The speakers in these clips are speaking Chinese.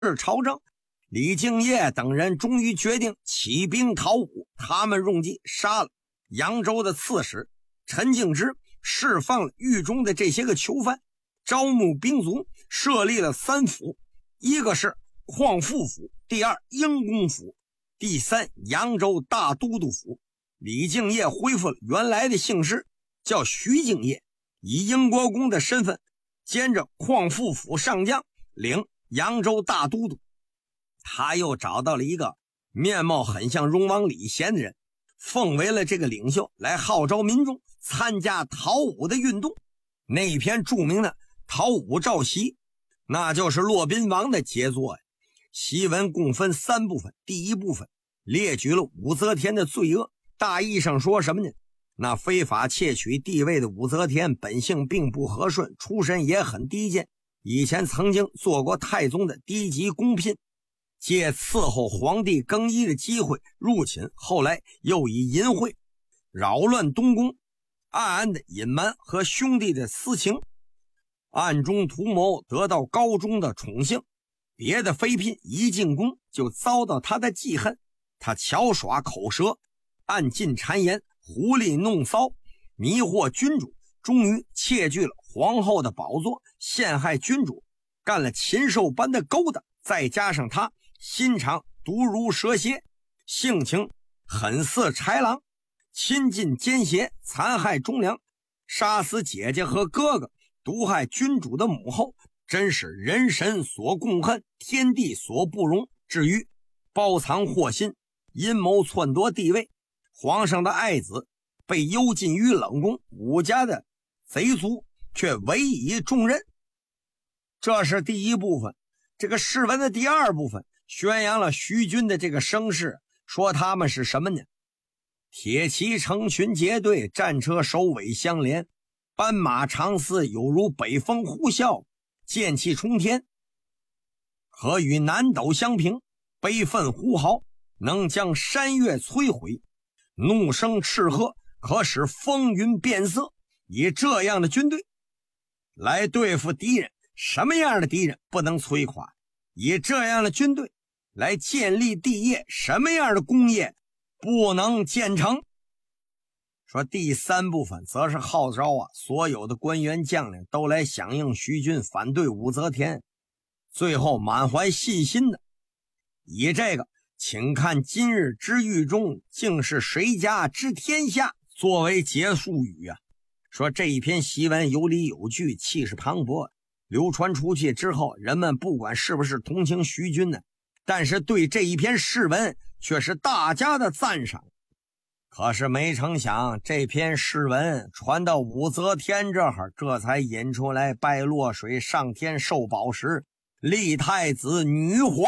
朝政。李敬业等人终于决定起兵讨武，他们用计杀了扬州的刺史陈敬之，释放了狱中的这些个囚犯，招募兵卒，设立了3府，一个是况复府，第二英公府，第三扬州大都督府。李敬业恢复了原来的姓氏，叫徐敬业，以英国公的身份兼着况复府上将，领扬州大都督。他又找到了一个面貌很像荣王李贤的人，奉为了这个领袖，来号召民众参加讨武的运动。那一篇著名的讨武诏檄，那就是骆宾王的杰作呀。檄文共分3部分，第一部分列举了武则天的罪恶，大意上说什么呢？那非法窃取帝位的武则天本性并不和顺，出身也很低贱，以前曾经做过太宗的低级宫嫔，借伺候皇帝更衣的机会入寝，后来又以淫秽扰乱东宫，暗暗的隐瞒和兄弟的私情，暗中图谋得到高宗的宠幸。别的妃嫔一进宫就遭到他的记恨，他巧耍口舌，暗进谗言，狐狸弄骚，迷惑君主，终于窃据了皇后的宝座，陷害君主，干了禽兽般的勾当。再加上他心肠毒如蛇蝎，性情狠似豺狼，亲近奸邪，残害忠良，杀死姐姐和哥哥，毒害君主的母后，真是人神所共恨，天地所不容。至于包藏祸心，阴谋篡夺帝位，皇上的爱子被幽禁于冷宫，武家的贼族却委以重任。这是第一部分。这个诗文的第二部分宣扬了徐军的这个声势，说他们是什么呢？铁骑成群结队，战车首尾相连，斑马长嘶，有如北风呼啸，剑气冲天，可与南斗相平，悲愤呼号，能将山岳摧毁，怒声叱喝，可使风云变色。以这样的军队来对付敌人，什么样的敌人不能摧垮？以这样的军队来建立帝业，什么样的功业不能建成？说第3部分则是号召所有的官员将领都来响应徐军反对武则天，最后满怀信心的以这个请看今日之狱中，竟是谁家之天下作为结束语啊。说这一篇檄文有理有据，气势磅礴，流传出去之后，人们不管是不是同情徐军呢，但是对这一篇诗文却是大家的赞赏。可是没成想，这篇诗文传到武则天这儿，这才引出来拜落水上天受宝石，立太子女皇，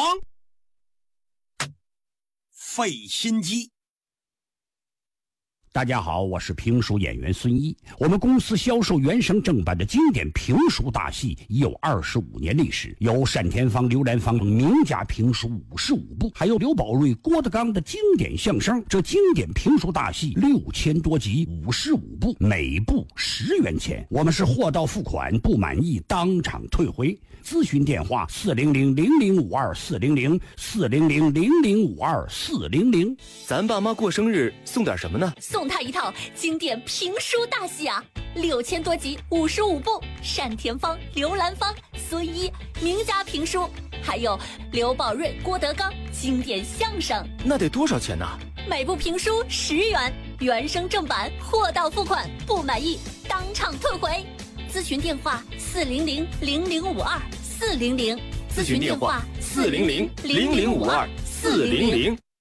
费心机。 大家好，我是评书演员孙一。我们公司销售原声正版的经典评书大戏已有25年历史，有单田芳、刘兰芳名家评书55部，还有刘宝瑞、郭德纲的经典相声。这经典评书大戏6000多集，55部，每部10元钱。我们是货到付款，不满意当场退回。咨询电话400-0052-400，400-0052-400。 咱爸妈过生日送点什么呢？ 送他一套经典评书大戏啊，6000多集，55部，单田芳、刘兰芳、孙一名家评书，还有刘宝瑞、郭德纲经典相声。 那得多少钱呢？ 每部评书10元，原声正版，货到付款，不满意当场退回。咨询电话400-0052-400，咨询电话400-0052-400。